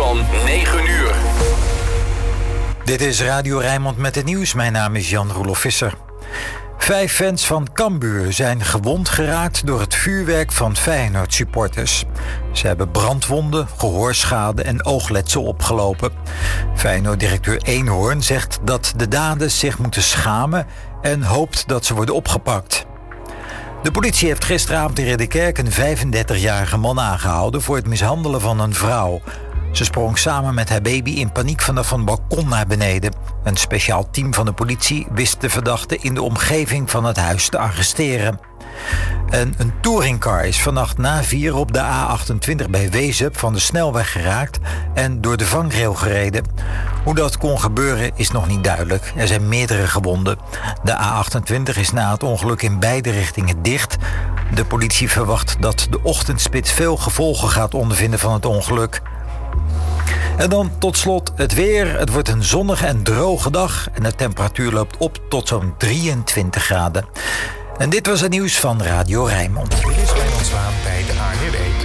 van 9 uur. Dit is Radio Rijnmond met het nieuws. Mijn naam is Jan-Roelof Visser. 5 fans van Cambuur zijn gewond geraakt door het vuurwerk van Feyenoord-supporters. Ze hebben brandwonden, gehoorschade en oogletsel opgelopen. Feyenoord-directeur Eenhoorn zegt dat de daders zich moeten schamen en hoopt dat ze worden opgepakt. De politie heeft gisteravond in Ridderkerk een 35-jarige man aangehouden voor het mishandelen van een vrouw. Ze sprong samen met haar baby in paniek vanaf een balkon naar beneden. Een speciaal team van de politie wist de verdachte in de omgeving van het huis te arresteren. En een touringcar is vannacht na 4 op de A28 bij Wezep van de snelweg geraakt en door de vangrail gereden. Hoe dat kon gebeuren is nog niet duidelijk. Er zijn meerdere gewonden. De A28 is na het ongeluk in beide richtingen dicht. De politie verwacht dat de ochtendspits veel gevolgen gaat ondervinden van het ongeluk. En dan tot slot het weer. Het wordt een zonnige en droge dag en de temperatuur loopt op tot zo'n 23 graden. En dit was het nieuws van Radio Rijnmond. Dit is Wijnand Zwaan bij de ANWB.